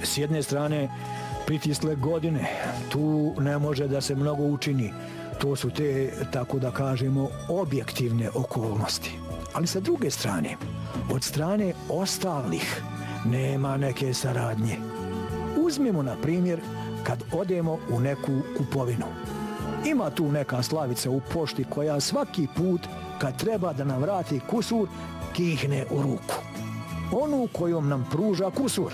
s jedne strane pritisle godine, tu ne može da se mnogo učini. To su te, tako da kažemo, objektivne okolnosti. Ali sa druge strane, od strane ostalih nema neke saradnje. Uzmimo na primjer kad odemo u neku kupovinu. Ima tu neka Slavica u pošti koja svaki put kad treba da nam vrati kusur kihne u ruku. Onu kojom nam pruža kusur.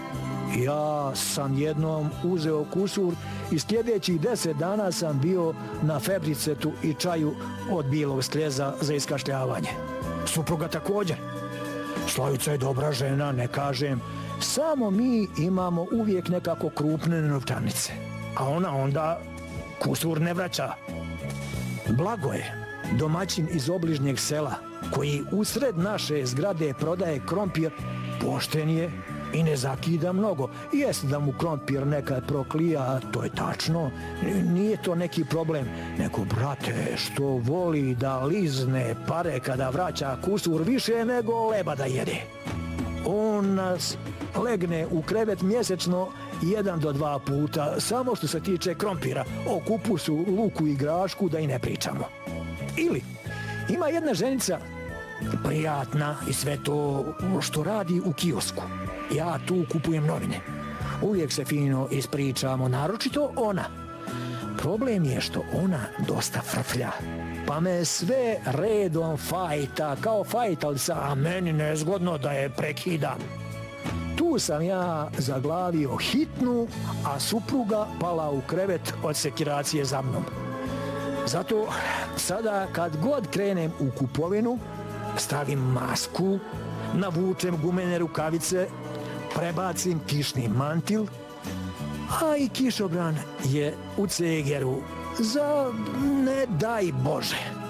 Ja sam jednom uzeo kusur i sljedećih 10 dana sam bio na febricetu i čaju od bijelog strijeza za iskašljavanje. Supruga također. Slavica je dobra žena, ne kažem. Samo mi imamo uvijek nekako krupne novčanice. A ona onda kusur ne vraća. Blago je domaćin iz obližnjeg sela koji usred naše zgrade prodaje krompir, pošten je i ne zakida mnogo. Jest da mu krompir nekad proklija, to je tačno, nije to neki problem. Neko, brate, što voli da lizne pare kada vraća kusur više nego leba da jede. On nas legne u krevet mjesečno 1 do 2 puta, samo što se tiče krompira, o kupusu, luku i grašku da i ne pričamo. Ili, ima jedna ženica, prijatna i sve to što radi u kiosku. Ja tu kupujem novine. Uvijek se fino ispričamo, naročito ona. Problem je što ona dosta frflja, pa me sve redom fajta, kao fajtalca, a meni nezgodno da je prekidam. Tu sam ja zaglavio hitnu, a supruga pala u krevet od sekiracije za mnom. Zato sada kad god krenem u kupovinu, stavim masku, navučem gumene rukavice, prebacim kišni mantil, a i kišobran je u cegeru za ne daj Bože.